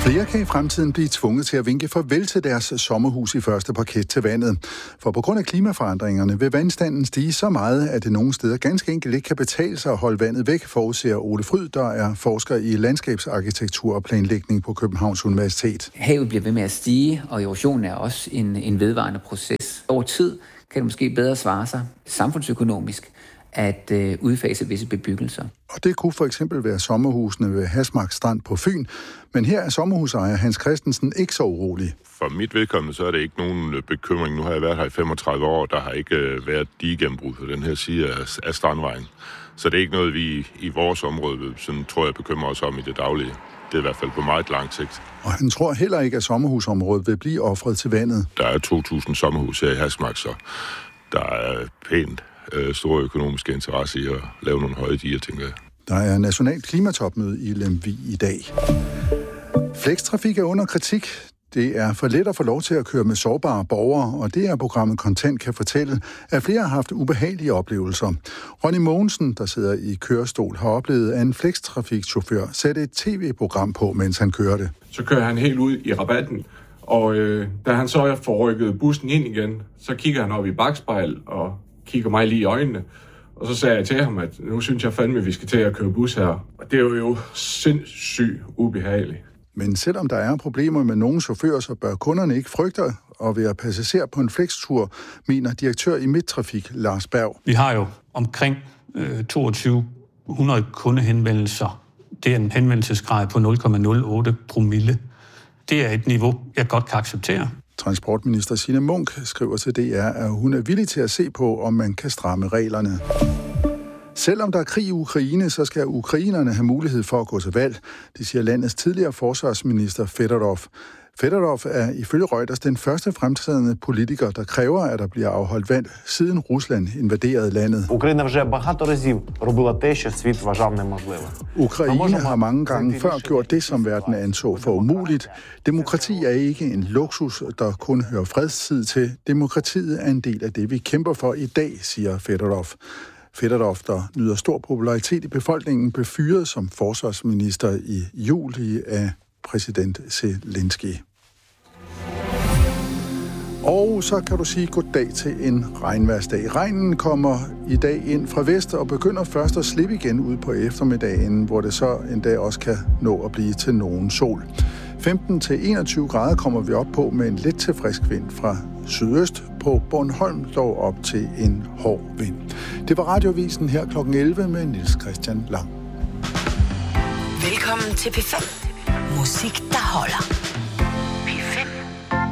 Flere kan i fremtiden blive tvunget til at vinke farvel til deres sommerhus i første parket til vandet. For på grund af klimaforandringerne vil vandstanden stige så meget, at det nogle steder ganske enkelt ikke kan betale sig at holde vandet væk, forudser Ole Fryd, der er forsker i landskabsarkitektur og planlægning på Københavns Universitet. Havet bliver ved med at stige, og erosionen er også en vedvarende proces. Over tid kan det måske bedre svare sig samfundsøkonomisk at udfase visse bebyggelser. Og det kunne for eksempel være sommerhusene ved Hasmark Strand på Fyn. Men her er sommerhusejer Hans Christensen ikke så urolig. For mit vedkommende, så er det ikke nogen bekymring. Nu har jeg været her i 35 år, der har ikke været digegennembrud på den her side af Strandvejen. Så det er ikke noget, vi i vores område, sådan tror jeg, bekymrer os om i det daglige. Det er i hvert fald på meget lang sigt. Og han tror heller ikke, at sommerhusområdet vil blive ofret til vandet. Der er 2.000 sommerhus her i Hasmark, så der er pænt stor økonomisk interesse i at lave nogle høje diger, tænker jeg. Der er nationalt klimatopmøde i Lemvig i dag. Flextrafik er under kritik. Det er for let at få lov til at køre med sårbare borgere, og det er programmet Kontant kan fortælle, at flere har haft ubehagelige oplevelser. Ronny Mogensen, der sidder i kørestol, har oplevet, at en flextrafikchauffør satte et tv-program på, mens han kørte. Så kører han helt ud i rabatten, og da han så får rykket bussen ind igen, så kigger han op i bakspejl og kigger mig lige i øjnene. Og så sagde jeg til ham, at nu synes jeg fandme, at vi skal til at køre bus her. Og det er jo sindssygt ubehageligt. Men selvom der er problemer med nogle chauffører, så bør kunderne ikke frygte at være passager på en flextur, mener direktør i Midttrafik, Lars Berg. Vi har jo omkring 2200 kundehenvendelser. Det er en henvendelsesgrad på 0,08 promille. Det er et niveau, jeg godt kan acceptere. Transportminister Signe Munk skriver til DR, at hun er villig til at se på, om man kan stramme reglerne. Selvom der er krig i Ukraine, så skal ukrainerne have mulighed for at gå til valg. Det siger landets tidligere forsvarsminister Fedorov. Fedorov er ifølge Reuters den første fremtrædende politiker, der kræver, at der bliver afholdt valg, siden Rusland invaderede landet. Ukraine har mange gange før gjort det, som verden anså for umuligt. Demokrati er ikke en luksus, der kun hører fredstid til. Demokratiet er en del af det, vi kæmper for i dag, siger Fedorov. Fedorov, der nyder stor popularitet i befolkningen, blev fyret som forsvarsminister i juli af præsident Zelensky. Og så kan du sige goddag til en regnværsdag. Regnen kommer i dag ind fra vest og begynder først at slippe igen ud på eftermiddagen, hvor det så en dag også kan nå at blive til nogen sol. 15-21 grader kommer vi op på med en let til frisk vind fra sydøst, på Bornholm dog op til en hård vind. Det var Radioavisen her kl. 11 med Niels Christian Lang. Velkommen til P5. Musik, der holder.